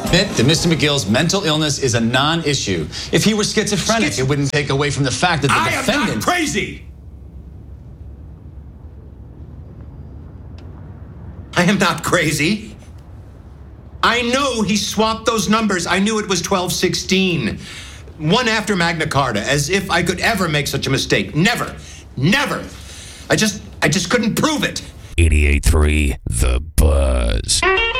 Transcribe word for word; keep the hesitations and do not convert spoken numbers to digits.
Admit that Mister McGill's mental illness is a non-issue. If he were schizophrenic, Schiz- it wouldn't take away from the fact that the I defendant... am not crazy! I am not crazy. I know he swapped those numbers. I knew it was twelve sixteen. One after Magna Carta, as if I could ever make such a mistake. Never. Never. I just, I just couldn't prove it. eighty-eight point three The Buzz.